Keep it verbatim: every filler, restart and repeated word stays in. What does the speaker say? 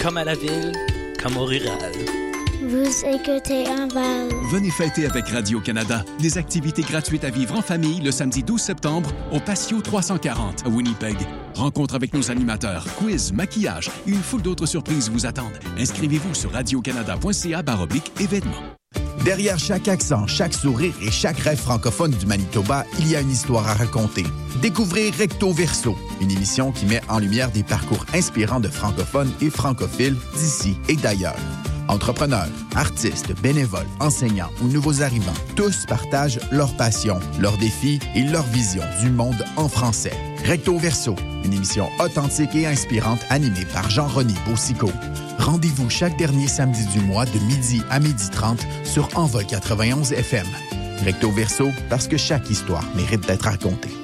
comme à la ville, comme au rural. Vous écoutez Enval. Venez fêter avec Radio-Canada. Des activités gratuites à vivre en famille le samedi douze septembre au Patio trois cent quarante à Winnipeg. Rencontre avec nos animateurs, quiz, maquillage et une foule d'autres surprises vous attendent. Inscrivez-vous sur radiocanada.ca baroblique événements. Derrière chaque accent, chaque sourire et chaque rêve francophone du Manitoba, il y a une histoire à raconter. Découvrez Recto Verso, une émission qui met en lumière des parcours inspirants de francophones et francophiles d'ici et d'ailleurs. Entrepreneurs, artistes, bénévoles, enseignants ou nouveaux arrivants, tous partagent leur passion, leurs défis et leur vision du monde en français. Recto Verso, une émission authentique et inspirante animée par Jean-René Boussicault. Rendez-vous chaque dernier samedi du mois de midi à midi trente sur Envol quatre-vingt-onze F M. Recto Verso, parce que chaque histoire mérite d'être racontée.